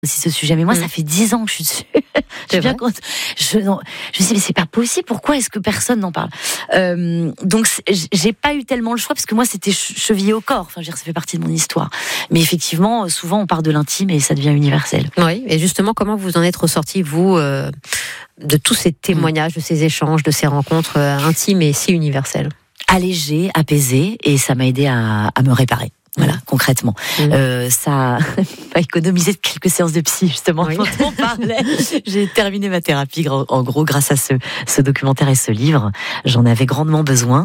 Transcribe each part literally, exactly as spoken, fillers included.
aussi ce sujet, mais moi, mmh. ça fait dix ans que je suis dessus. je, bien compte, je, non, je me dis, mais c'est pas possible, pourquoi est-ce que personne n'en parle euh, Donc, j'ai pas eu tellement le choix, parce que moi, c'était chevillé au corps, enfin, je veux dire, ça fait partie de mon histoire. Mais effectivement, souvent, on part de l'intime et ça devient universel. Oui, et justement, comment vous en êtes ressorti, vous, euh, de tous ces témoignages, mmh. de ces échanges, de ces rencontres euh, intimes et si universelles? Allégé, apaisé, et ça m'a aidé à, à me réparer. Voilà, concrètement. Mmh. Euh, ça a économisé quelques séances de psy, justement, oui. dont on parlait. J'ai terminé ma thérapie, en gros, grâce à ce, ce documentaire et ce livre. J'en avais grandement besoin.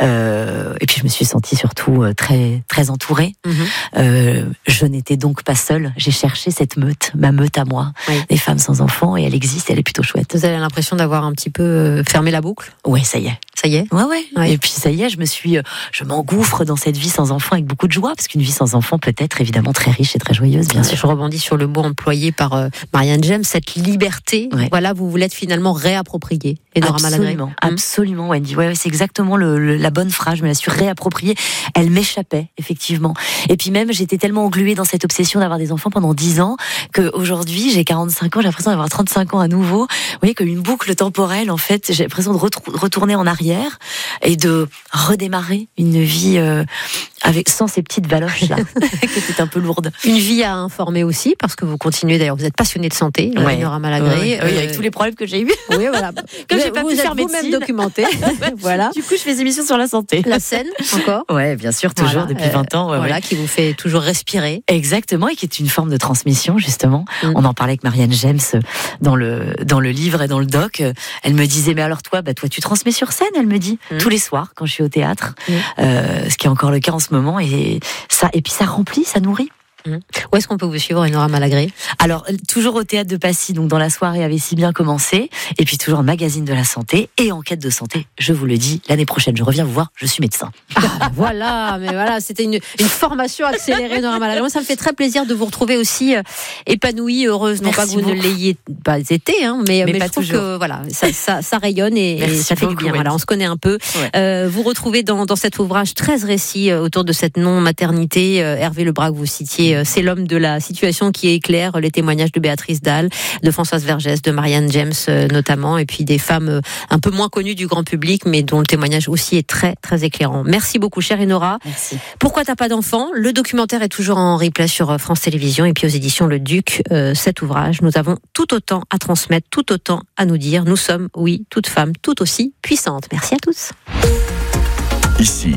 Euh, et puis, je me suis sentie surtout très, très entourée. Mmh. Euh, je n'étais donc pas seule. J'ai cherché cette meute, ma meute à moi, oui. des femmes sans enfants, et elle existe, elle est plutôt chouette. Vous avez l'impression d'avoir un petit peu fermé la boucle? Ouais, ça y est. Ça y est? Ouais, ouais, ouais. Et puis, ça y est, je me suis, je m'engouffre dans cette vie sans enfants avec beaucoup de joie. Parce qu'une vie sans enfant peut être évidemment très riche et très joyeuse, bien sûr. Je rebondis sur le mot employé par euh, Marianne James, cette liberté, ouais. voilà, vous vous l'êtes finalement réappropriée. Absolument, absolument, Wendy. Ouais, c'est exactement le, le, la bonne phrase. Je me la suis réappropriée. Elle m'échappait, effectivement. Et puis même, j'étais tellement engluée dans cette obsession d'avoir des enfants pendant dix ans qu'aujourd'hui, j'ai quarante-cinq ans, j'ai l'impression d'avoir trente-cinq ans à nouveau. Vous voyez, comme une boucle temporelle, en fait. J'ai l'impression de retrou- retourner en arrière et de redémarrer une vie euh, avec sans ces petites baloches là, qui étaient un peu lourdes. Une vie à informer aussi, parce que vous continuez d'ailleurs, vous êtes passionnée de santé, ouais. Nora Malagré. Ouais, ouais. Euh, oui, avec tous les problèmes que j'ai eus. Oui, voilà. Comme vous, j'ai pas vous pu êtes faire vous-même médecine. documentée. Voilà. Du coup, je fais des émissions sur la santé. La scène, encore. Ouais, bien sûr, toujours, voilà, depuis vingt ans. Ouais, voilà, ouais. qui vous fait toujours respirer. Exactement, et qui est une forme de transmission, justement. Mm. On en parlait avec Marianne James dans le, dans le livre et dans le doc. Elle me disait, mais alors toi, bah, toi, tu transmets sur scène, elle me dit, mm. tous les soirs, quand je suis au théâtre. Mm. Euh, ce qui est encore le cas en ce moment. Et ça, et puis ça remplit, ça nourrit. Mmh. Où est-ce qu'on peut vous suivre, Nora Malagré? Alors, toujours au Théâtre de Passy, donc dans la soirée avait si bien commencé, et puis toujours magazine de la santé et enquête de santé. Je vous le dis, l'année prochaine, je reviens vous voir, je suis médecin. Ah, voilà, mais voilà, c'était une, une formation accélérée, Nora Malagré. Moi, ça me fait très plaisir de vous retrouver aussi euh, épanouie, heureuse. Non Merci pas que vous beaucoup. ne l'ayez pas été, hein, mais, mais, mais je trouve toujours. que voilà, ça, ça, ça rayonne et, et ça fait beaucoup, du bien. Voilà, on se connaît un peu. Ouais. Euh, vous retrouvez dans, dans cet ouvrage treize récits euh, autour de cette non-maternité. Euh, Hervé Lebras, que vous citiez. C'est l'homme de la situation qui éclaire les témoignages de Béatrice Dalle, de Françoise Vergès, de Marianne James notamment, et puis des femmes un peu moins connues du grand public, mais dont le témoignage aussi est très très éclairant. Merci beaucoup, chère Enora. Merci. Pourquoi t'as pas d'enfant? Le documentaire est toujours en replay sur France Télévisions et puis aux éditions Le Duc. Euh, cet ouvrage, nous avons tout autant à transmettre, tout autant à nous dire. Nous sommes, oui, toutes femmes, tout aussi puissantes. Merci à tous. Ici,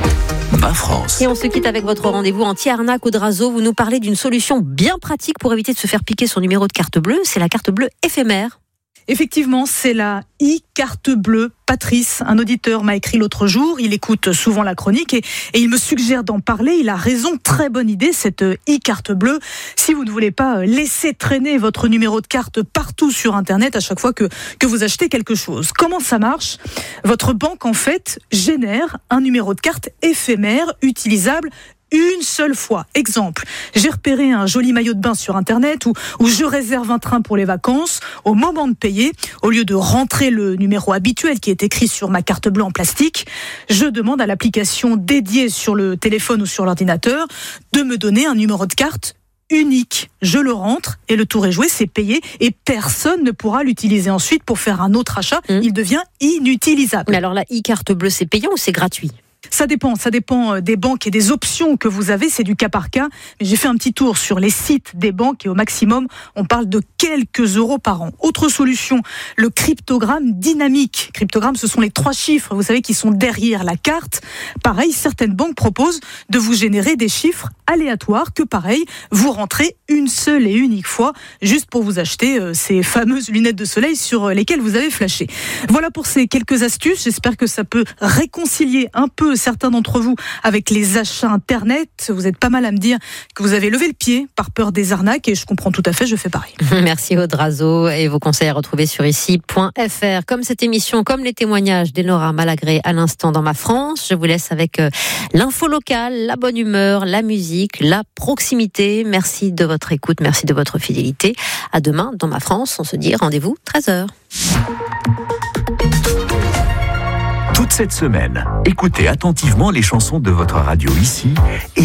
Ma France. Et on se quitte avec votre rendez-vous anti-arnaque au Drazo. Vous nous parlez d'une solution bien pratique pour éviter de se faire piquer son numéro de carte bleue. C'est la carte bleue éphémère. Effectivement, c'est la e-carte bleue. Patrice, un auditeur, m'a écrit l'autre jour. Il écoute souvent la chronique et, et il me suggère d'en parler. Il a raison, très bonne idée, cette e-carte bleue. Si vous ne voulez pas laisser traîner votre numéro de carte partout sur Internet à chaque fois que, que vous achetez quelque chose. Comment ça marche ? Votre banque, en fait, génère un numéro de carte éphémère, utilisable une seule fois. Exemple, j'ai repéré un joli maillot de bain sur Internet ou, ou je réserve un train pour les vacances. Au moment de payer, au lieu de rentrer le numéro habituel qui est écrit sur ma carte bleue en plastique, je demande à l'application dédiée sur le téléphone ou sur l'ordinateur de me donner un numéro de carte unique. Je le rentre et le tour est joué, c'est payé et personne ne pourra l'utiliser ensuite pour faire un autre achat. Mmh. Il devient inutilisable. Mais alors la e-carte bleue, c'est payant ou c'est gratuit ? Ça dépend, ça dépend des banques et des options que vous avez, c'est du cas par cas. Mais j'ai fait un petit tour sur les sites des banques et au maximum, on parle de quelques euros par an. Autre solution, le cryptogramme dynamique. Cryptogramme, ce sont les trois chiffres, vous savez, qui sont derrière la carte. Pareil, certaines banques proposent de vous générer des chiffres aléatoires que, pareil, vous rentrez une seule et unique fois, juste pour vous acheter euh, ces fameuses lunettes de soleil sur lesquelles vous avez flashé. Voilà pour ces quelques astuces. J'espère que ça peut réconcilier un peu certains d'entre vous avec les achats Internet. Vous êtes pas mal à me dire que vous avez levé le pied par peur des arnaques et je comprends tout à fait, je fais pareil. Merci Audrazo et vos conseils à retrouver sur ici point f r. Comme cette émission, comme les témoignages d'Enora Malagré à l'instant dans Ma France, je vous laisse avec l'info locale, la bonne humeur, la musique, la proximité. Merci de votre écoute, merci de votre fidélité. À demain dans Ma France, on se dit rendez-vous treize heures. Toute cette semaine, écoutez attentivement les chansons de votre radio ici. Et